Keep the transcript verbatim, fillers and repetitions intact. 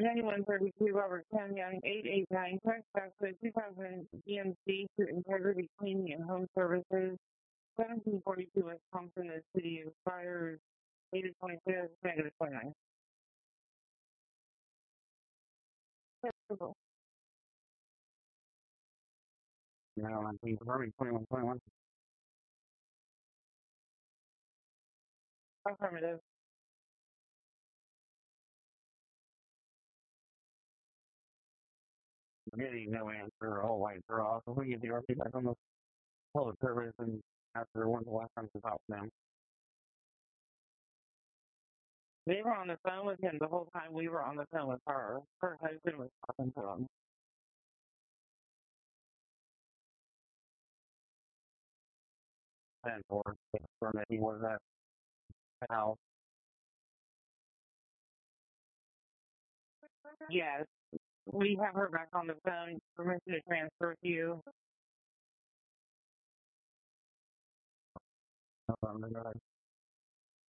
ninety-one thirty-two Robert Canyon, eight eight nine, text passcode two thousand D M C to Integrity Cleaning and Home Services, seventeen forty-two Wisconsin, the city expires eight of twenty-fifth, negative twenty-nine. No, I'm being confirming twenty-one twenty-one. Affirmative. Getting no answer, all lights are off. If we get the R P back on the public service and after when's the last time to talk to them. They were on the phone with him the whole time we were on the phone with her. Her husband was talking to him. And for that he was at the house. Yes. We have her back on the phone. Permission to transfer to you. No, I'm